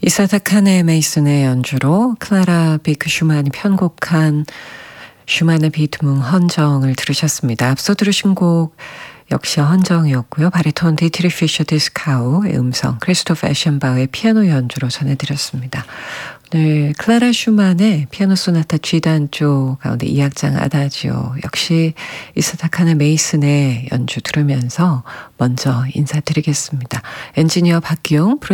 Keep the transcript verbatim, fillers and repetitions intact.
이사타 카네 메이슨의 연주로 클라라 비크 슈만이 편곡한 슈만의 비트뭉 헌정을 들으셨습니다. 앞서 들으신 곡 역시 헌정이었고요. 바리톤 디트리 피셔 디스카우의 음성, 크리스토프 에션바우의 피아노 연주로 전해드렸습니다. 오늘 클라라 슈만의 피아노 소나타 G단조 가운데 이 악장 아다지오 역시 이사타 카네 메이슨의 연주 들으면서 먼저 인사드리겠습니다. 엔지니어 박기용,